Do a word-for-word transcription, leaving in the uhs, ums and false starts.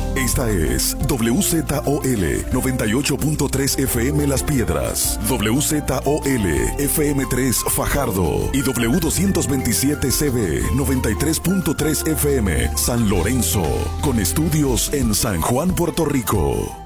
Esta es W Z O L noventa y ocho punto tres F M Las Piedras, W Z O L F M tres Fajardo y W doscientos veintisiete C B noventa y tres punto tres F M San Lorenzo, con estudios en San Juan, Puerto Rico.